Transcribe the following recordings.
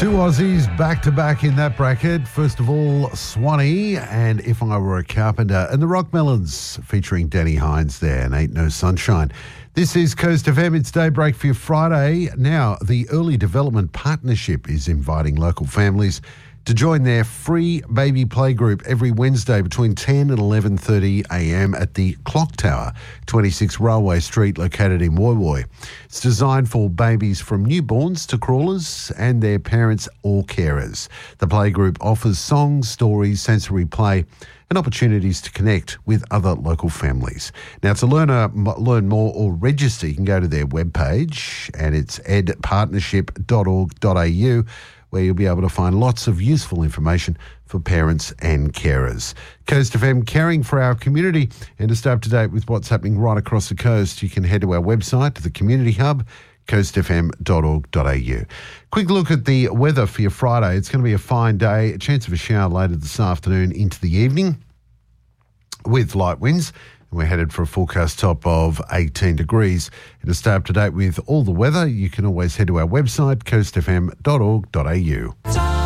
Two Aussies back-to-back in that bracket. First of all, Swanee and If I Were a Carpenter, and the Rockmelons featuring Danny Hines there, and Ain't No Sunshine. This is Coast FM. It's daybreak for your Friday. Now, the Early Development Partnership is inviting local families to join their free baby playgroup every Wednesday between 10 and 11:30 a.m. at the Clock Tower, 26 Railway Street, located in Woy Woy. It's designed for babies from newborns to crawlers and their parents or carers. The playgroup offers songs, stories, sensory play and opportunities to connect with other local families. Now, to learn more or register, you can go to their webpage, and it's edpartnership.org.au, where you'll be able to find lots of useful information for parents and carers. Coast FM, caring for our community. And to stay up to date with what's happening right across the coast, you can head to our website, to the Community Hub, coastfm.org.au. Quick look at the weather for your Friday. It's going to be a fine day, a chance of a shower later this afternoon into the evening with light winds. We're headed for a forecast top of 18 degrees. And to stay up to date with all the weather, you can always head to our website, coastfm.org.au.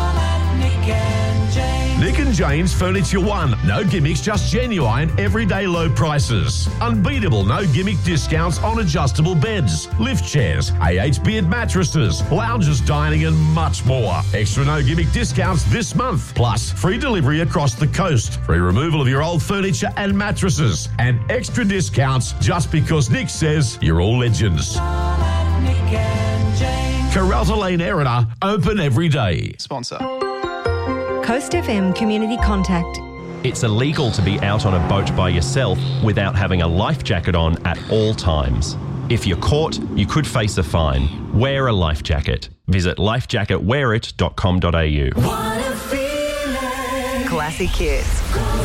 Nick and Jane's Furniture One. No gimmicks, just genuine, everyday low prices. Unbeatable no gimmick discounts on adjustable beds, lift chairs, AH Beard mattresses, lounges, dining and much more. Extra no gimmick discounts this month. Plus, free delivery across the coast. Free removal of your old furniture and mattresses. And extra discounts just because Nick says you're all legends. Carralta Lane, Erina, open every day. Sponsor. Coast FM Community Contact. It's illegal to be out on a boat by yourself without having a life jacket on at all times. If you're caught, you could face a fine. Wear a life jacket. Visit lifejacketwearit.com.au. Classic Hits.